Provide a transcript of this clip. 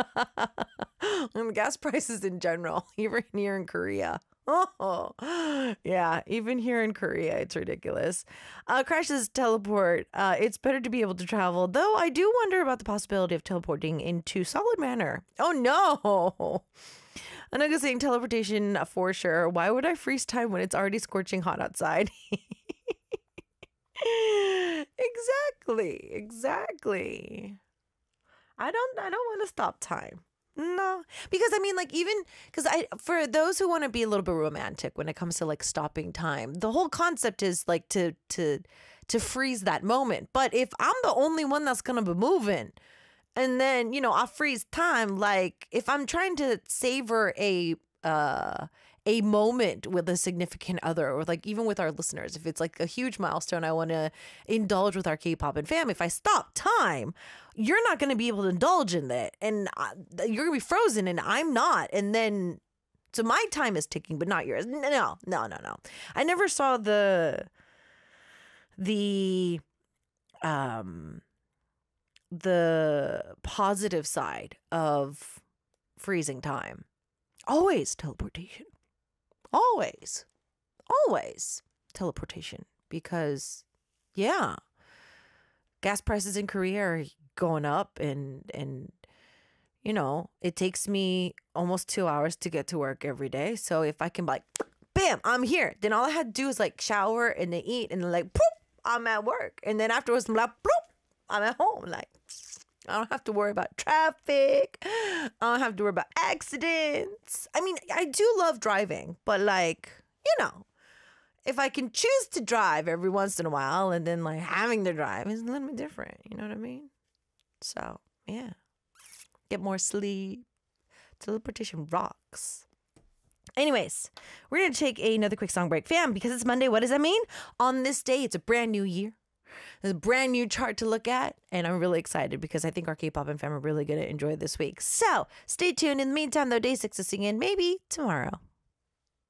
And gas prices in general, even here in Korea. Oh, yeah. Even here in Korea, it's ridiculous. Crashes teleport. It's better to be able to travel, though I do wonder about the possibility of teleporting into solid manner. Oh, no. Anaga saying teleportation for sure. Why would I freeze time when it's already scorching hot outside? Exactly. I don't want to stop time. No, because I mean, like, even because for those who want to be a little bit romantic when it comes to like stopping time, the whole concept is like to freeze that moment. But if I'm the only one that's gonna be moving, and then I freeze time, like if I'm trying to savor a moment with a significant other, or like even with our listeners, if it's like a huge milestone I want to indulge with our K-pop and fam, if I stop time, you're not going to be able to indulge in that, and you're going to be frozen and I'm not, and then so my time is ticking but not yours. No. I never saw the positive side of freezing time. Always teleportation. Always teleportation, because gas prices in Korea are going up, and it takes me almost 2 hours to get to work every day. So if I can like bam, I'm here, then all I had to do is like shower and then eat, and then like poop, I'm at work, and then afterwards I'm like poop, I'm at home. Like I don't have to worry about traffic. I don't have to worry about accidents. I mean, I do love driving, but like, if I can choose to drive every once in a while, and then like having to drive is a little bit different. You know what I mean? So, yeah. Get more sleep. Teleportation rocks. Anyways, we're going to take another quick song break. Fam, because it's Monday, what does that mean? On this day, it's a brand new year. There's a brand new chart to look at, and I'm really excited because I think our K-pop and fam are really going to enjoy this week. So stay tuned. In the meantime, though, day 6 is singing maybe tomorrow.